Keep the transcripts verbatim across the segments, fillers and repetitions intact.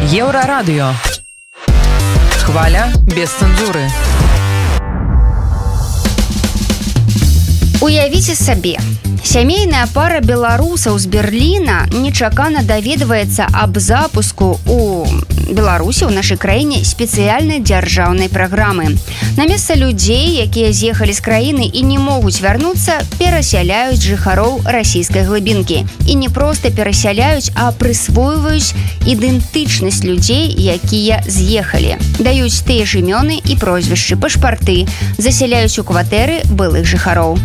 Еўрарадыё. Хваля без цэнзуры. Уявіце сабе, сямейная пара беларусаў з Берліна нечакана даведваецца аб запуску у Беларусі ў нашай краіне спецыяльнай дзяржаўнай праграмы. На месца людзей, якія з'ехалі з краіны і не могуць вярнуцца, перасяляюць жыхароў расійскай глыбінкі. І не проста перасяляюць, а прысвойваюць ідэнтычнасць людзей, якія з'ехалі. Даюць тыя ж імёны і прозвішчы, пашпарты, засяляюць у кватэры былых жыхароў.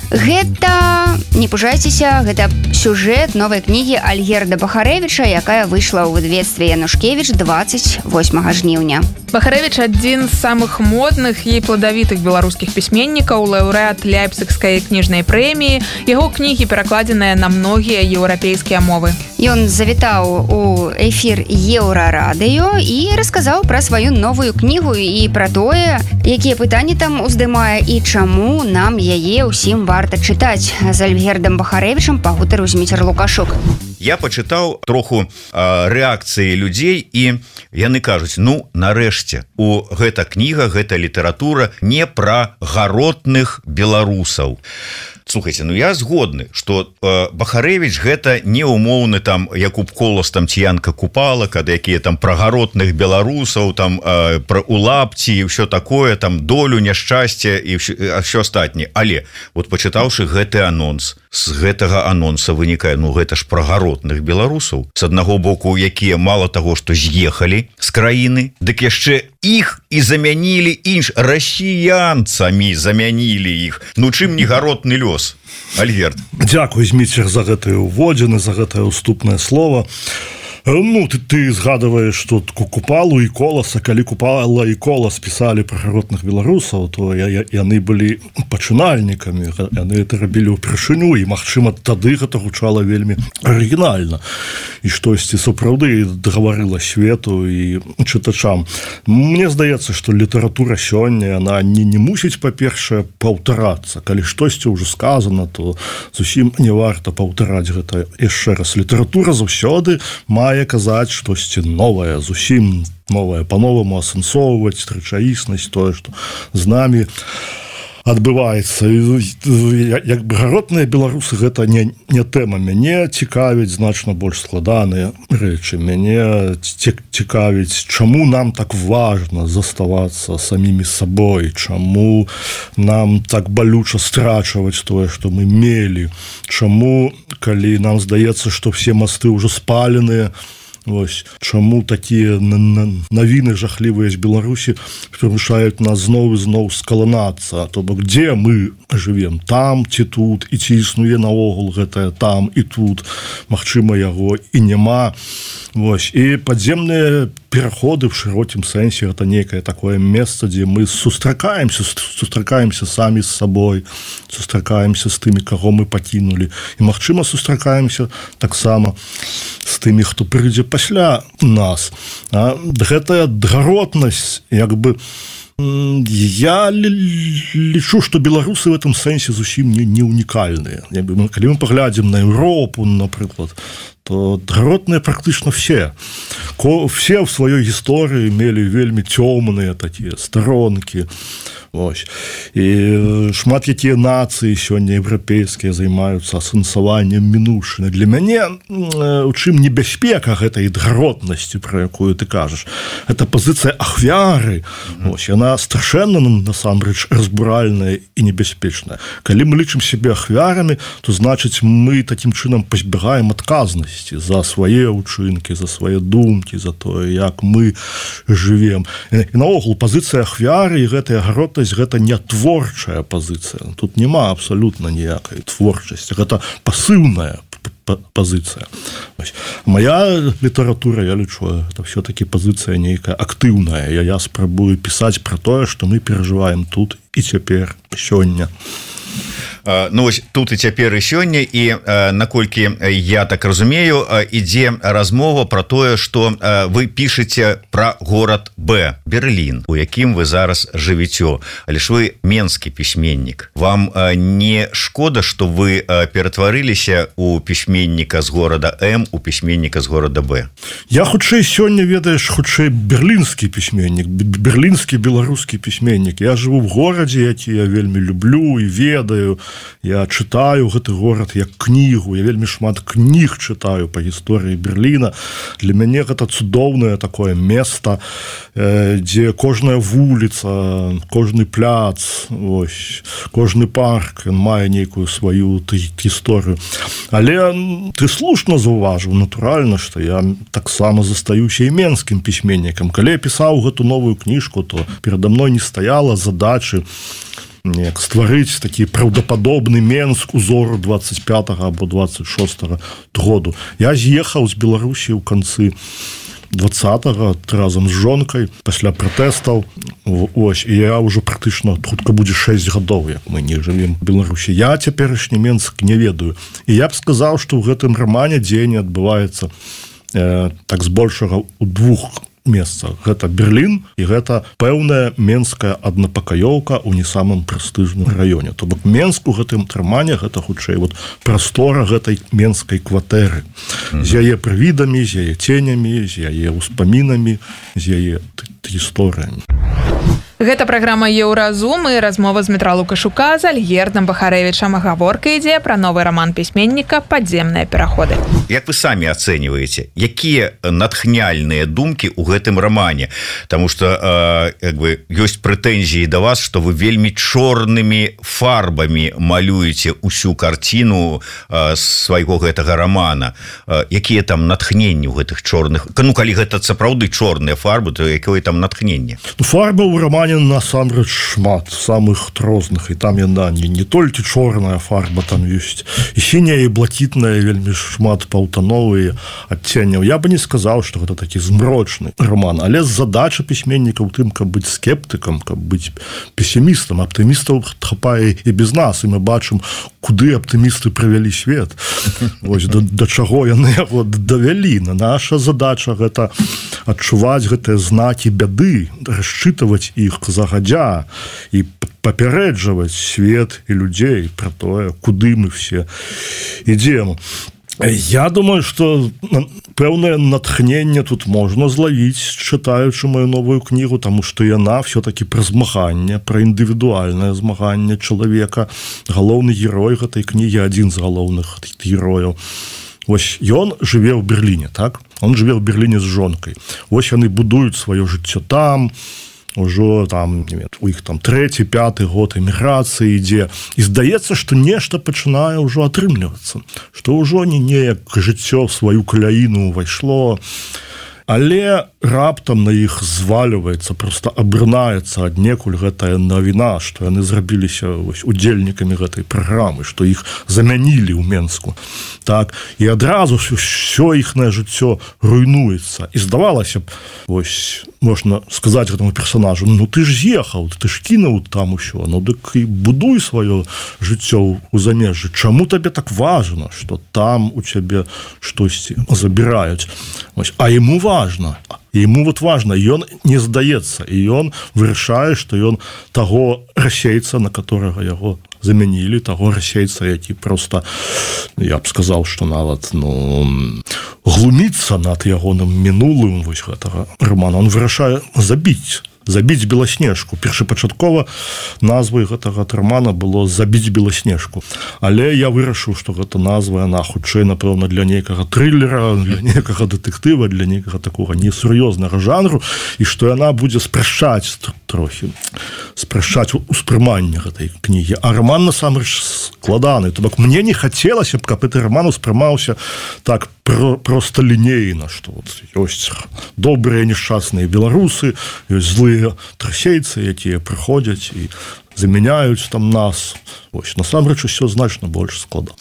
Гэта, не пужайцеся, гэта сюжэт новай кнігі Альгерда Бахарэвіча, якая выйшла ў выдавецтве Янушкевіч двадцать восьмага жніўня. Бахарэвіч адзін з самых модных і пладавітых беларускіх пісьменнікаў, лаўрэат Ляйпцыгскай кніжнай прэміі. Яго кнігі перакладзеныя на многія еўрапейскія мовы. Ён завітаў у эфір Еўрарадыё і расказаў пра сваю новую кнігу і пра тое, якія пытанні там уздымае і чаму нам яе ўсім варта чытаць. З Альгердам Бахарэвічам пагутарыў Зміцер Лукашук. Я пачытаў троху а, рэакцыі людзей і яны кажуць, ну, нарэшце, у гэта кніга, гэта літаратура не пра гаротных беларусаў. Слухайте, ну я згодны, что э, Бахарэвіч гэта не умоўны там Якуб Колас, там Ціянка Купала, када якія там пра гаротных беларусаў, там э, пра улапці і ўсё такое, там долю, няшчасце і ўсё астатняе. Але вот пачытаўшы гэты анонс, з гэтага анонса вынікае, ну гэта ж пра гаротных беларусаў. З аднаго боку, якія мала таго, што з'ехалі з краіны, дык яшчэ іх і замянілі інш, расіянцамі замянілі іх. Ну чым не гаротны лёс? Альгерд. Дзякуй, Зміцер, за гэтыя ўводзіны, за гэтае ўступнае слово. Ну, ты, ты згадываешь, что Купалу и Коласа, калі Купала и Колас писали про гаротных беларусаў, то я, я, яны былі пачынальнікамі, яны это рабілі ўпершыню, і, магчыма, тады гэта гучала вельмі арыгінальна. І штосьці сапраўды гаварыла свету і чытачам. Мне здаецца, што літаратура сёння, яна не, не мусіць, па-першае, паўтарацца. Калі штосьці ўжо сказана, то зусім не варта паўтараць гэта яшчэ раз. Літаратура заўсёды мае казаць штосьці новае, зусім новае, па-новаму асэнсоўваць рэчаіснасць, тое, што з намі адбываецца. Як бы гаротныя беларусы гэта не, не тэма. Мяне цікавіць значна больш складаныя рэчы. Мяне цікавіць, чаму нам так важна заставацца самімі сабой, чаму нам так балюча страчваць тое, што мы мелі, чаму, калі нам здаецца, што все масты ўжо спаленыя, вось, чаму такія навіны жахлівыя з Беларусі прымушаюць нас зноў і зноў скаланацца, то бок дзе мы жывем, там ці тут, і ці існуе наогул гэтае там і тут, магчыма, яго і няма. Вось, і падземныя пераходы в шырокім сэнсе гэта некае такое месца, дзе мы сустракаемся, сустракаемся самі з сабой, сустракаемся з тымі, каго мы пакінулі, і, магчыма, сустракаемся таксама з тымі, хто прыйдзе пасля нас. А гэтая гаротнасць, як бы, я лічу, што беларусы в этом сэнсе зусім не, не унікальныя. Калі мы паглядзім на Еўропу, напрыклад, то гаротныя практычна все. Все в сваёй гісторыі мелі вельмі цёмныя такія старонкі. Ось. І шмат якія нацыі сёння еўрапейскія займаюцца асэнсаваннем мінуўшчыны. Для мяне у чым небяспека гэтай гаротнасці, пра якую ты кажаш. Гэта пазіцыя ахвяры. Ось. Яна страшэнна насамрэч разбуральная і небяспечная. Калі мы лічым сябе ахвярамі, то значыць мы такім чынам пазбягаем адказнасці за свае ўчынкі, за свае думкі, за тое, як мы жывем. І наогул пазіцыя ахвяры і гэтая гаротнасць гэта не творчая пазіцыя. Тут няма абсалютна ніякай творчасці. Гэта пасыўная пазіцыя. Моя літаратура, я лічу, это все-таки пазіцыя нейкая актыўная. Я, я спрабую пісаць пра тое, што мы перажываем тут і цяпер, сёння. Ну вось тут і цяпер і сёння і наколькі я так разумею, ідзе размова про тое, што вы пішаце про город Б, Берлін, у якім вы зараз жывіце, але ж вы менскі пісьменнік. Вам не шкода, што вы ператварыліся у пісьменніка з города М у пісьменніка з города Б? Я хутчэй сёння, ведаеш, хутчэй берлінскі пісьменнік, берлінскі беларускі пісьменнік. Я жыву в горадзе, які я вельмі люблю і ведаю. Я чытаю гэты горад як кнігу, я вельмі шмат кніг чытаю па гісторыі Берліна. Для мяне гэта цудоўнае такое место, дзе кожная вуліца, кожны пляц, ось, кожны парк мае нейкую сваю гісторыю. Але ты слушна заўважыў, натуральна, што я таксама застаюся і менскім пісьменнікам. Калі я пісаў гэту новую кніжку, то перада мной не стаяла задачы неяк стварыць такі праўдападобны Менск узору двадцать пятого або двадцать шостого году. Я з'ехаў з Беларусі ў канцы двадцатого разам з жонкай пасля пратэстаў. Ось, і я ўжо практычна хутка будзе шэсць гадоў, як мы не жывем в Беларусі. Я цяперашні Менск не ведаю. І я б сказаў, што ў гэтым рамане дзеянне адбываецца э, так збольшага ў двух месцах. Гэта Берлін і гэта пэўная менская аднапакаёўка ў не самым прэстыжным раёне. То бок Менск у гэтым рамане гэта хутчэй вот прастора гэтай менскай кватэры. З яе прывідамі, з яе ценямі, з яе ўспамінамі, з яе гісторыямі. Гэта праграма Еўразум і размова з Дмітра Лукашука з Альгердам Бахарэвічам. Гаворка ідзе пра новы раман пісьменніка «Падземныя пераходы». Як вы самі ацэньваеце, якія натхняльныя думкі ў гэтым рамане? Таму што як бы ёсць прэтэнзіі да вас, што вы вельмі чорнымі фарбамі малюеце ўсю карціну свайго гэтага рамана. Якія там натхненні ў гэтых чорных? Ну, калі гэта сапраўды чорныя фарбы, то якое там натхненне? Фарба ў рамане насамрэч шмат самых розных, і там яна не, не толькі чорная фарба, там ёсць і сіняя, і блакітная, вельмі шмат паўтановыя адценняў. Я бы не сказаў, што гэта такі змрочны роман, але задача пісьменніка ў тым, каб быць скептыкам, каб быць песімістам. Аптымістаў хапае і без нас, і мы бачым, куды аптымісты прывялі свет. Вось да, да чаго яны яго давялі. Наша задача гэта адчуваць гэтыя знакі бяды, расчытываць іх загадзя і папярэджваць свет і людзей пра тое, куды мы все ідзем. Я думаю, што пэўнае натхненне тут можна злавіць, чытаючы маю новую кнігу, таму што яна все-таки пра змаганне, пра індывідуальнае змаганне чалавека. Галоўны герой гэтай кнігі, адзін з галоўных герояў. Вось ён жыве ў Берліне, так? Он жыве ў Берліне з жонкай. Вось яны будуюць сваё жыццё там, ужо там, не ведаю, у іх там трэці, пяты год эміграцыі ідзе. І здаецца, што нешта пачынае ўжо атрымлівацца, што ўжо не неяк жыццё в сваю каляіну ўвайшло, але раптам на іх зваліваецца, проста абрынаецца аднекуль гэтая навіна, што яны зрабіліся вось удзельнікамі гэтай праграмы, што іх замянілі ў Менску. Так, і адразу ўсё іхнае жыццё руйнуецца. І здавалася б, вось можна сказаць гэтаму персонажу: ну ты ж з'ехаў, ты ж кінуў там усё, ну дык і будуй сваё жыццё ў замежжы. Чаму табе так важна, што там у цябе штосьці забіраюць? Вось, а яму важна. Ему вот важно, ён не здаецца, і ён вырашае, што ён таго расейца, на которого яго замянілі, таго расейца, які просто, я б сказаў, што нават ну, глуміцца над ягоным мінулым вось гэтага романа. Он вырашае забіць забіць Беласнежку. Першапачаткова назвай гэтага романа было «Забіць Беласнежку». Але я вырашыў, што гэта назва, яна хутчэй, напэўна, для нейкага трылера, для нейкага дэтэктыва, для нейкага такога несур'ёзнага жанру, і што яна будзе спрашчаць трохі, спрашчаць успрыманне гэтай кнігі. А роман насамрэч складаны. То бок мне не хацелася б, каб гэты роман успрымаўся так про, проста лінейна, што вот ёсць добрыя нешчасныя беларусы, ёсць злыя трасейцы, якія прыходзяць і замяняюць там нас. Ось, насамрэч усё значна больш складана.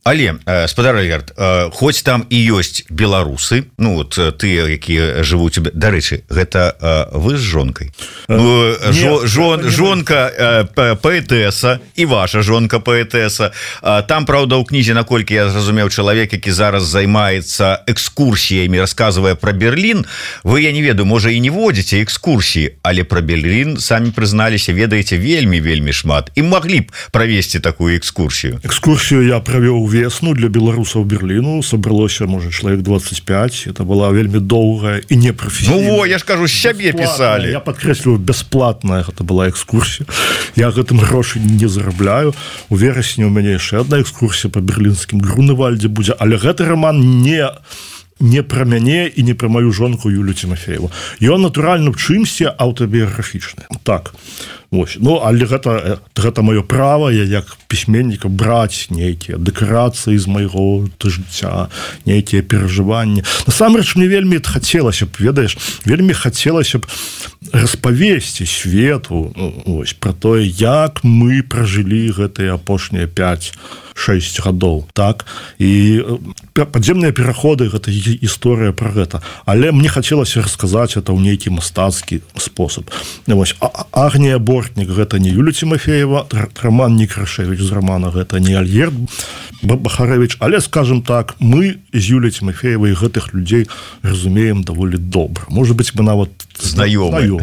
Але спадар Альгерд, хоць там і ёсць беларусы, ну вот тыя, якія жывуць, дарэчы, гэта вы з жонкай, ну, жо, жон, жонка паэтэса і ваша жонка паэтэса. Там, праўда, у кнізе, наколькі я зразумеў, чалавек, які зараз займаецца экскурсіямі, расказвае пра Берлін. Вы, я не ведаю, можа і не водзіце экскурсіі, але пра Берлін самі прызналіся, ведаеце вельмі вельмі шмат і маглі б правесці такую экскурсію. Экскурсію я правёў весну для беларусаў Берліну, сабралося, можа, чалавек двадцать пять. Это была вельмі доўгая і непрафесійная. Ну во, я ж кажу, сябе пісалі. Я падкрэсліваю, бясплатная гэта была экскурсія. Я гэтым грошы не зарабляю. У верасні у мяне яшчэ одна экскурсія по берлінскім Груневальдзе будзе, але гэты роман не не пра мяне і не пра маю жонку Юлю Тимофееву. Ён натуральна ў чымсьці аўтабіяграфічны. Так. Ось. Ну, але гэта, гэта маё права, я як пісьменніка браць нейкія дэкарацыі з майго жыцця, нейкія перажыванні. Насамрэч, мне вельмі хацелася б, ведаеш, вельмі хацелася б распавесці свету, ну, ось, пра тое, як мы пражылі гэтыя апошнія пять шесть гадоў, так, і падземныя пераходы, гэта гісторыя пра гэта, але мне хацелася расказаць это ў нейкі мастацкі спосаб. Вось, Агнія Бортнік, гэта не Юля Тимофеева, Роман Некрашевич з романа, гэта не Альгерд Бахарэвіч, але, скажем так, мы з Юляй Тимофеевай гэтых людзей разумеем даволі добра. Можа быць, мы нават знаёмыя.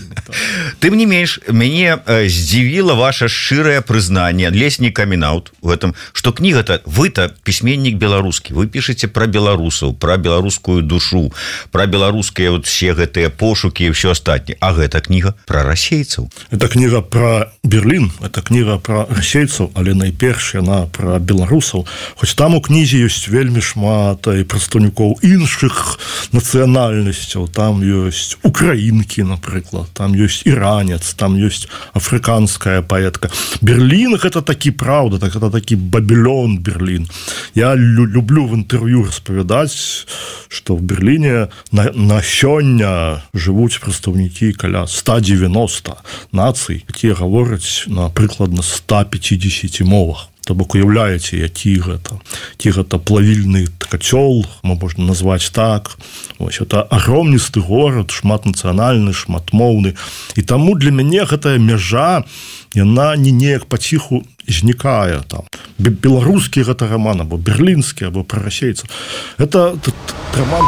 Тым не менш, мяне здзівіла ваша шчырае прызнанне, ледзь не камін-аут у гэтым, што кніга-то, вы-то пісьменнік беларускі, вы пішаце пра беларусаў, пра беларускую душу, пра беларускія вот все гэтыя пошукі і ўсё астатняе. А гэта кніга пра расейцаў. Это кніга пра Берлін, это кніга пра расейцаў, але найперш яна пра беларусаў. Хоць там у кнізе ёсць вельмі шмат і прадстаўнікоў іншых нацыянальнасцяў, там ёсць украінкі, напрыклад, там ёсць іранец, там ёсць афрыканская паэтка. Берлін гэта такі, праўда, так, это такі Бабілон Берлін. Я лю люблю в інтэрв'ю распавядаць, што в Берліне на, на сёння жывуць прадстаўнікі каля ста девяноста нацый, якія гавораць на прыкладна ста пятидесяти мовах. То бок, уяўляеце, які гэта, ці гэта плавільны кацёл, можна назваць так. Ось, это агромністы горад, шматнацыянальны, шматмоўны. І таму для мяне гэтая мяжа, яна не неяк паціху знікае там. Беларускі гэта роман, або берлінскі, або пра расейцаў. Это роман...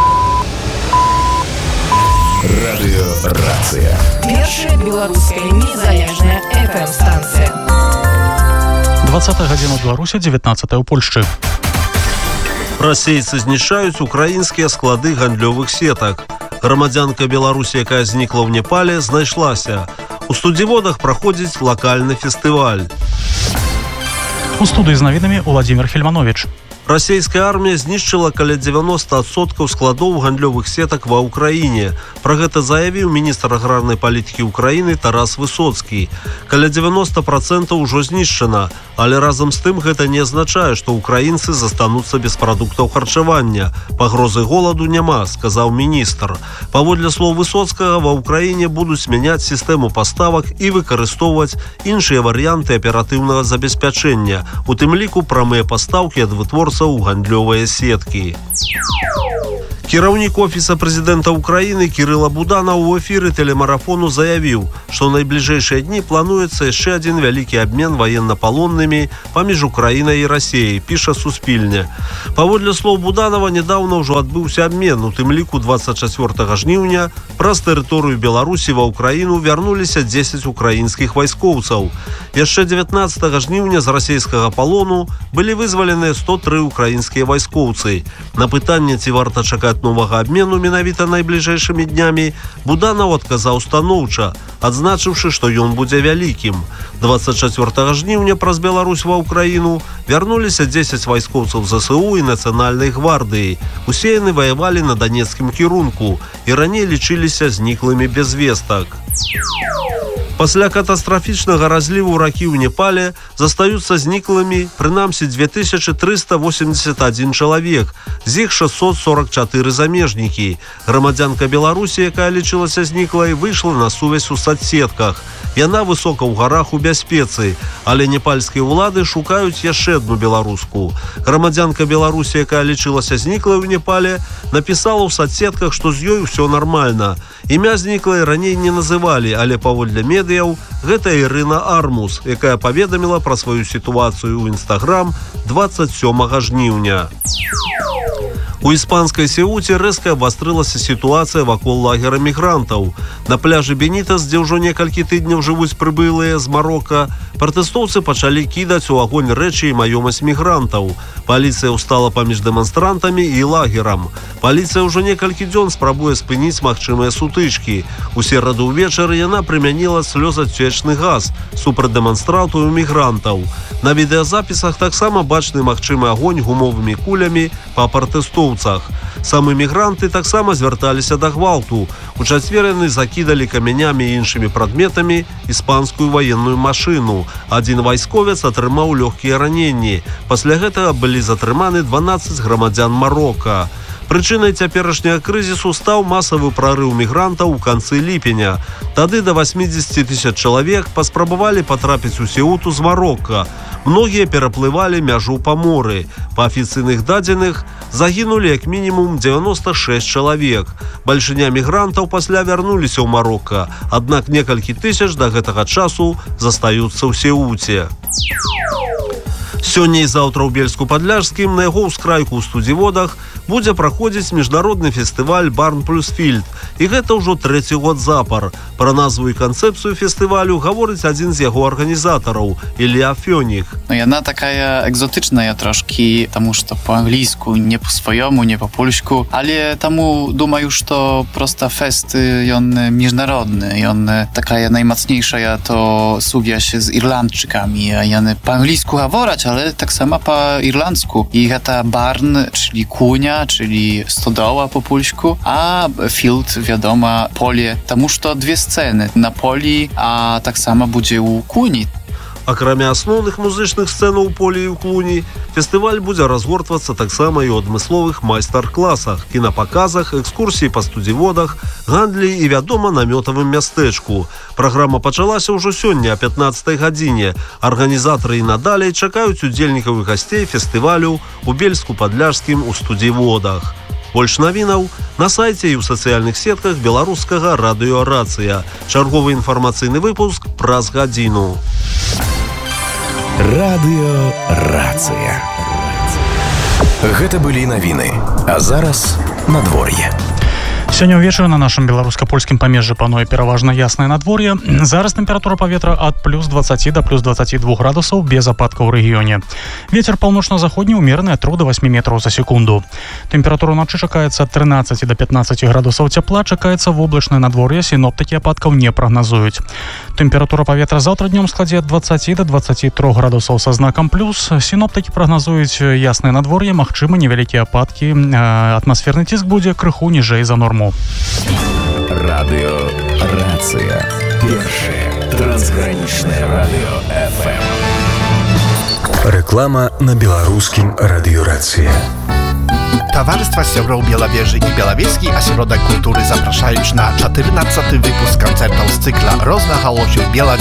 Радыёрацыя. Першая беларуская незалежная эф эм-станцыя. двадцатая гадзіна ў Беларусі, дзевятнаццатая ў Польшчы. Расейцы знішчаюць украінскія склады гандлёвых сетак. Грамадзянка Беларусі, якая знікла ў Непале, знайшлася. У студзіводах праходзіць лакальны фестываль. У студыі з навінамі Владимир Хельманович. Расійская армія знішчыла каля дзевяноста адсоткаў складоў гандлёвых сетак ва ўкраіне. Пра гэта заявіў міністр аграрнай палітыкі ўкраіны Тарас Высоцкі. Каля дзевяноста процентаў ужо знішчана, але разам з тым гэта не азначае, што ўкраінцы застануцца без прадуктаў харчавання. Пагрозы голаду няма, сказаў міністр. Паводле слоў Высоцкага, ва ўкраіне будуць мяняць сістэму паставак і выкарыстоўваць іншыя варыянты аператыўнага забеспячэння, у тым ліку прамыя пастаўкі ад вытворцаў у гандлёвыя сеткі. Кіраўнік офіса прэзідэнта Украіны Кірыла Будана ў эфіры тэлемарафону заявіў, што ў найбліжэйшыя дні плануецца яшчэ адзін вялікі абмен ваеннапалоннымі паміж Украінай і Расіяй, піша Суспільне. Паводле слоў Буданова, нядаўна ўжо адбыўся абмен, у тым ліку двадцать чацвёртага жніўня праз тэрыторыю Беларусі ва ўкраіну вярнуліся дзесяць украінскіх вайскоўцаў. Яшчэ дзевятнаццатага жніўня з расійскага палону былі вызваленыя сто тры украінскія вайскоўцы. На пытанне, ці варта чакаць новага абмену менавіта найбліжэйшымі днямі, Буданаў адказаў станоўча, адзначыўшы, што ён будзе вялікім. двадцать чацвёртага жніўня праз Беларусь ва ўкраіну вярнуліся дзесяць вайскоўцаў зэ эс у і нацыянальнай гвардыі. Усе яны ваявалі на данецкім кірунку і раней лічыліся зніклымі без вестак. Пасля катастрафічнага разліву ракі ў Непале застаюцца зніклымі прынамсі две тысячи триста восемьдесят один чалавек, з іх шестьсот сорок четыре замежнікі. Грамадзянка Беларусі, якая лічылася зніклай, выйшла на сувязь у соцсетках. Яна высока ў гарах у бяспецы, але непальскія ўлады шукаюць яшчэ одну беларуску. Грамадзянка Беларусі, якая лічылася зніклай у Непале, напісала ў соцсетках, што з ёй усё нармальна. Імя зніклай раней не называлі, але паводле медыяў гэта Ірына Армус, якая паведаміла пра сваю сітуацыю ў Інстаграм двадцать сёмага жніўня. У іспанскай Сеуце рэзка абвастрылася сітуацыя вакол лагера мігрантаў. На пляжы Бенітас, дзе ўжо некалькі тыдняў жывуць прыбылыя з Марока, пратэстоўцы пачалі кідаць у агонь рэчы і маёмасць мігрантаў. Паліцыя ўстала паміж дэманстрантамі і лагерам. Паліцыя ўжо некалькі дзён спрабуе спыніць магчымыя сутычкі. У сераду ўвечары яна прымяніла слёзацечны газ супраць дэманстрантаў і мігрантаў. На відэазапісах таксама бачны магчымы агонь гумовымі кулямі па пратэстоўцах. Самі мігранты таксама звярталіся да гвалту. У чацвер яны закідалі камянямі і іншымі прадметамі іспанскую ваенную машыну. Адзін вайсковец атрымаў лёгкія раненні. Пасля гэтага былі затрыманы дванаццаць грамадзян Марока. Прычынай цяперашняга крызісу стаў масавы прарыў мігрантаў у канцы ліпеня. Тады да восемьдесят тысяч чалавек паспрабавалі патрапіць у Сеуту з Марока. Многія пераплывалі мяжу па моры. Па афіцыйных дадзеных загінулі як мінімум девяносто шесть чалавек. Бальшыня мігрантаў пасля вярнуліся ў Марока, аднак некалькі тысяч да гэтага часу застаюцца ў Сеуце. Сёння і заўтра ў Бельску-Падляшскім на яго ўскрайку ў студзіводах будзе праходзіць міжнародны фестываль «Барн плюс Фільд». І гэта ўжо трэці год запар. Пра назву і канцэпцыю фестывалю гаворыць адзін з яго арганізатараў – Ілля Фёнік. Ну, яна такая экзотычная трошкі, таму што па-англійску, не па-свайму, не па-польску. Але таму думаю, што проста фест ён міжнародны. Ён такая наймацнейшая то сувязь з ірландчыкамі. Яны па-англійску гавораць, ale tak samo po irlandzku. I гэта barn, czyli kunia, czyli stodoła po polsku, a field, wiadomo, pole, тому что dwie sceny na poli, a tak samo będzie u kuni. Акрамя асноўных музычных сцэнаў у полі і ў клуні, фестываль будзе разгортвацца таксама і ў адмысловых майстар-класах, кінапаказах, экскурсіі па студзіводах, гандлі і, вядома, намётавым мястэчку. Праграма пачалася ўжо сёння о пятнаццатай гадзіне. Арганізатары і надалей чакаюць удзельнікаў і гасцей фестывалю ў Бельску-Падляшскім у студзіводах. Больш навінаў на сайце і ў сацыяльных сетках беларускага радыё «Рацыя». Чарговы інфармацыйны выпуск праз гадзіну. Радыё «Рацыя». Гэта былі навіны. А зараз надвор'е. Сёння ўвечары на нашым беларуска-польскім памежжы пануе пераважна яснае надвор'е. Зараз тэмпература паветра ад плюс двадцати да плюс двадцати двух градусаў без ападкаў у рэгіёне. Вецер паўночна-заходні ўмераны ад трох да васьмі метраў за секунду. Тэмпература ночы чакаецца ад трынаццаці да пятнаццаці градусаў цяпла, чакаецца воблачнае надвор'е, сіноптыкі ападкаў не прагназуюць. Тэмпература паветра заўтра днём складзе ад двадцаці да двадцаці трох градусаў са знакам плюс. Сіноптыкі прагназуюць яснае надвор'е, магчымы невялікія ападкі. Атмасферны ціск будзе крыху ніжэй за норму. Радыё «Рацыя». Першае трансгранічнае радыё эф эм. Реклама на беларускім радыё «Рацыя». Towarzystwa Siobrą Białowieży i Białowieski Ośrodek Kultury zapraszają na czternasty wypust koncertów z cykla Rozwahało się Białowieży.